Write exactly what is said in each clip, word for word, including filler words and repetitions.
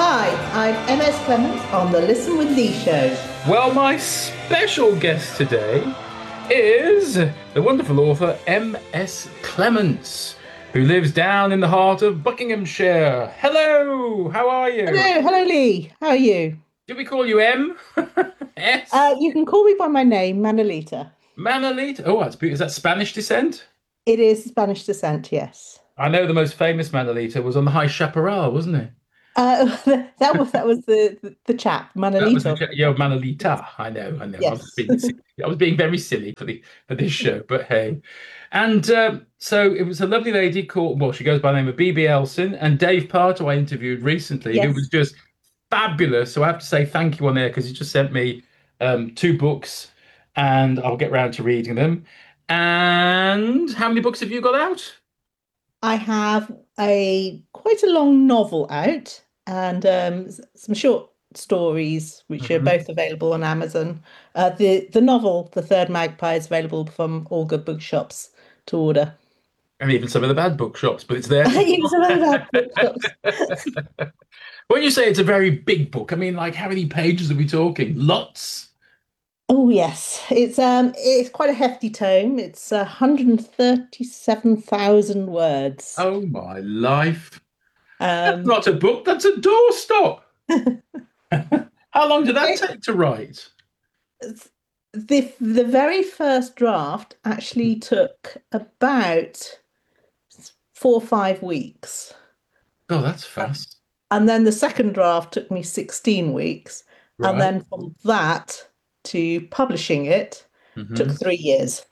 Hi, I'm M S Clements on the Listen with Lee show. Well, my special guest today is the wonderful author M S Clements, who lives down in the heart of Buckinghamshire. Hello, how are you? Hello, hello Lee. How are you? Do we call you M? S? Uh, you can call me by my name, Manolita. Manolita? Oh, that's beautiful. Is that Spanish descent? It is Spanish descent, yes. I know the most famous Manolita was on the High Chaparral, wasn't it? Uh, that was that was the the, the chap, That was the, Manolito. yeah, Manolita. I know, I know. I was Yes. being, silly. I was being very silly for the for this show, but hey. And um, so it was a lovely lady called, well, she goes by the name of B B Elson, and Dave Parter I interviewed recently, who was Yes. just fabulous. So I have to say thank you on there because he just sent me um, two books, and I'll get round to reading them. And how many books have you got out? I have a quite a long novel out and um, s- some short stories which are Mhm. both available on Amazon. Uh, the the novel, The Third Magpie, is available from all good bookshops to order. And even some of the bad bookshops, but it's there to Even some of the bookshops. when you say it's a very big book, I mean, like, how many pages are we talking? Lots. Oh yes, it's um it's quite a hefty tome. It's one hundred thirty-seven thousand words. Oh my life. That's Um, not a book, that's a doorstop. How long did that take to write? the the very first draft actually took about four or five weeks, Oh, that's fast. and then the second draft took me sixteen weeks, and Right. then from that to publishing it took Hmm. three years.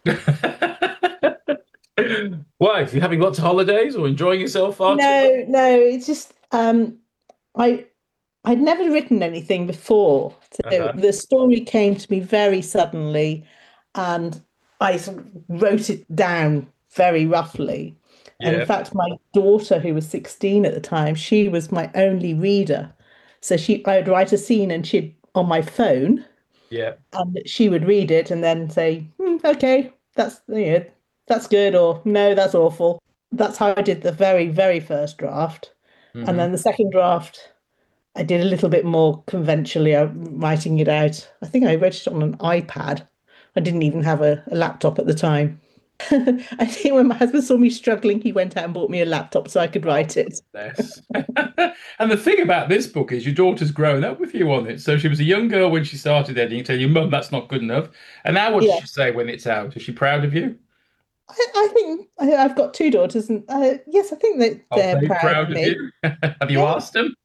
Why? Are you having lots of holidays or enjoying yourself far too much? No, no, it's just um, I I'd never written anything before. So Uh-huh. the story came to me very suddenly, and I sort of wrote it down very roughly. And in Yeah, fact, my daughter, who was sixteen at the time, she was my only reader. So she, I would write a scene and she'd on my phone, yeah. and she would read it and then say, "Hmm, okay, that's you know, that's good," or "No, that's awful." That's how I did the very, very first draft. And Hmm. then the second draft. I did a little bit more conventionally, uh, writing it out. I think I wrote it on an iPad. I didn't even have a, a laptop at the time. I think when my husband saw me struggling, he went out and bought me a laptop so I could Oh, write it. bless. And the thing about this book is your daughter's grown up with you on it. So she was a young girl when she started editing, tell you, Mum, that's not good enough. And now what does Yeah, she say when it's out? Is she proud of you? I, I think I, I've got two daughters, and uh, yes, I think that Are they're they proud of proud of me. you? Have you Yeah, asked them?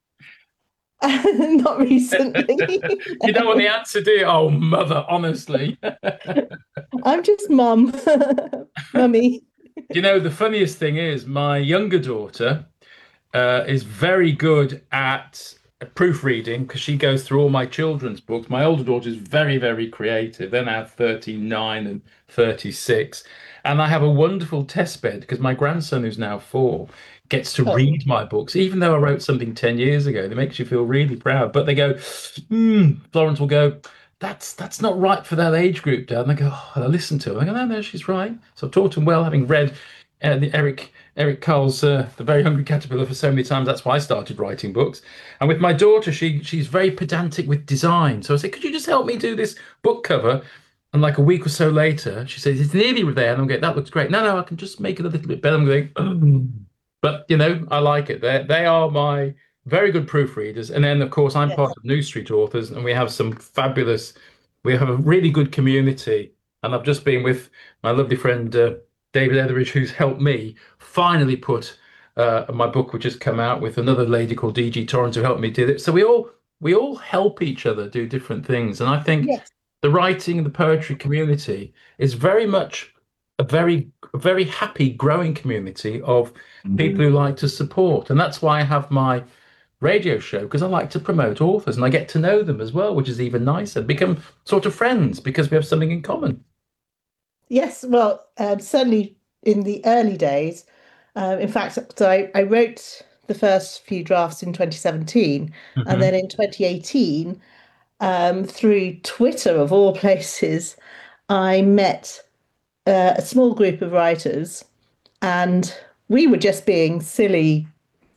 not recently. You don't want the No. answer, do you? Oh, mother, honestly. I'm just mum, mummy. You know, the funniest thing is my younger daughter uh, is very good at proofreading because she goes through all my children's books. My older daughter is very, very creative. They're now thirty-nine and thirty-six. And I have a wonderful test bed because my grandson, who's now four, gets to Oh, read my books. Even though I wrote something ten years ago, that makes you feel really proud. But they go, hmm, Florence will go, that's that's not right for that age group, Dad. And I go, oh, and I listen to her. I go, no, no, she's right. So I've taught him well, having read uh, the Eric Eric Carle's uh, The Very Hungry Caterpillar for so many times. That's why I started writing books. And with my daughter, she she's very pedantic with design. So I said, could you just help me do this book cover? And like a week or so later, she says, it's nearly there. And I'm going, that looks great. No, no, I can just make it a little bit better. I'm going, oh. But, you know, I like it. They they are my very good proofreaders. And then, of course, I'm part yes, of New Street Authors, and we have some fabulous, we have a really good community. And I've just been with my lovely friend, uh, David Etheridge, who's helped me finally put uh, my book, which has come out with another lady called D G Torrance, who helped me do it. So we all we all help each other do different things. And I think yes, the writing and the poetry community is very much a very a very happy, growing community of people who like to support. And that's why I have my radio show, because I like to promote authors and I get to know them as well, which is even nicer. Become sort of friends because we have something in common. yes. Well, um, certainly in the early days. Um, in fact, so I, I wrote the first few drafts in twenty seventeen, and Hmm. then in twenty eighteen, um, through Twitter of all places, I met uh, a small group of writers, and we were just being silly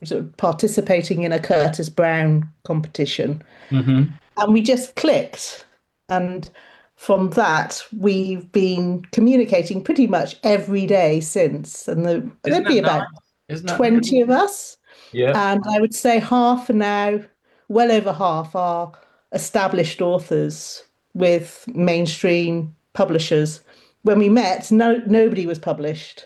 sort of participating in a Curtis Brown competition, Hmm. and we just clicked. And from that, we've been communicating pretty much every day since. And the, Isn't there'd be that about nice? Isn't that nice? twenty of us. Yeah. And I would say half are now, well over half are established authors with mainstream publishers. When we met, no nobody was published.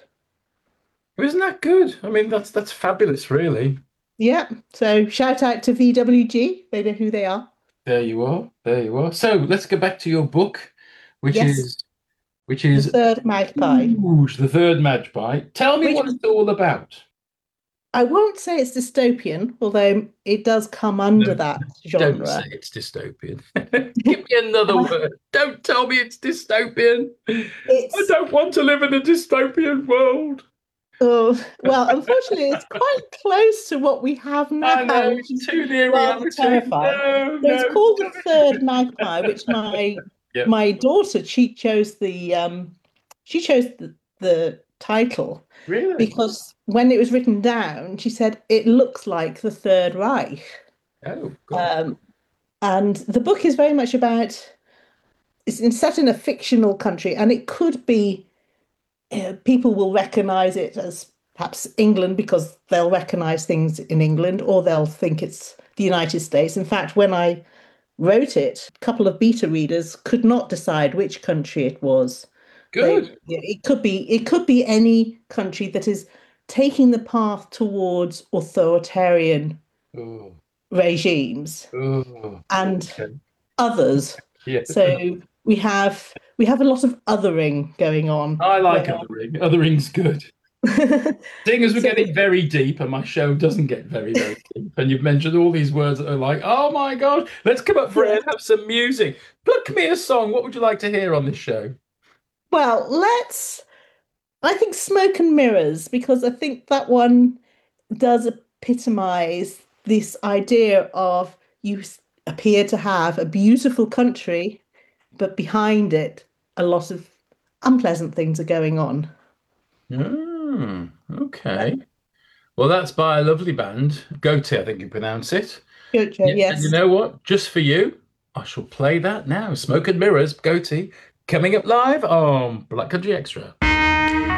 Isn't that good? I mean, that's that's fabulous, really. Yeah. So shout out to V W G. They know who they are. There you are. There you are. So let's go back to your book, which Yes. is which The is Third Magpie, Ooh, the third Magpie. Tell me which what it's all about. I won't say it's dystopian, although it does come under No, that don't say genre. it's dystopian. Give me another word. Don't tell me it's dystopian. I It's don't want to live in a dystopian world. oh, well, unfortunately, it's quite close to what we have I now, know which it's is too near rather reality. terrifying. No, So it's no. called The Third Magpie, which my Yep. my daughter, she chose the um she chose the, the title Really? because when it was written down, she said it looks like the Third Reich. Oh, God. Um, and the book is very much about it's in- set in a fictional country, and it could be uh, people will recognize it as perhaps England because they'll recognize things in England, or they'll think it's the United States. In fact, when I wrote it, a couple of beta readers could not decide which country it was. They, Good. it could be, it could be any country that is taking the path towards authoritarian Oh, regimes oh. and Okay. others. Yeah. So we have we have a lot of othering going on I like where othering. Othering's good. Seeing as we're so getting very deep and my show doesn't get very, very deep, and you've mentioned all these words that are like, oh my God, let's come up for it yeah. and have some music. Pluck me a song. What would you like to hear on this show? Well, let's I think Smoke and Mirrors, because I think that one does epitomize this idea of you s- appear to have a beautiful country, but behind it, a lot of unpleasant things are going on. Hmm. Okay. Well, that's by a lovely band, Goatee, I think you pronounce it. Jojo, Yeah, and you yes. know what? Just for you, I shall play that now. Smoke and Mirrors, Goatee, coming up live on Black Country Extra.